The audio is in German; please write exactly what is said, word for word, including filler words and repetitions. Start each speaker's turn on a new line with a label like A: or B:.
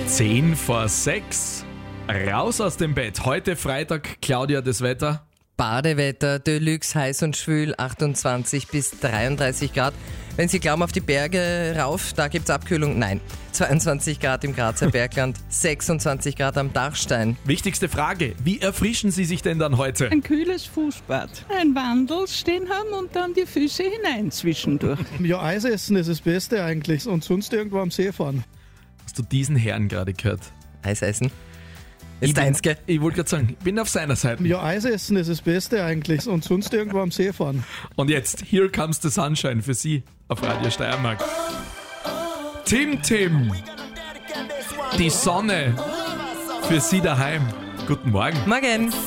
A: Zehn vor sechs. Raus aus dem Bett. Heute Freitag, Claudia, das Wetter.
B: Badewetter, Deluxe, heiß und schwül, achtundzwanzig bis dreiunddreißig Grad. Wenn Sie glauben, auf die Berge rauf, da gibt's Abkühlung. Nein, zweiundzwanzig Grad im Grazer Bergland, sechsundzwanzig Grad am Dachstein.
A: Wichtigste Frage, wie erfrischen Sie sich denn dann heute?
C: Ein kühles Fußbad, ein Wandel stehen haben und dann die Füße hinein zwischendurch.
D: Ja, Eis essen ist das Beste eigentlich und sonst irgendwo am See fahren.
A: Hast du diesen Herrn gerade gehört?
B: Eis essen.
A: Ich
B: Ist
A: bin-
B: deins, gell?
A: Ich wollte gerade sagen, ich bin auf seiner Seite.
D: Ja, Eis essen ist das Beste eigentlich und sonst irgendwo am See fahren.
A: Und jetzt, Here Comes the Sunshine für Sie auf Radio Steiermark. Tim Tim, die Sonne für Sie daheim. Guten Morgen.
B: Morgen.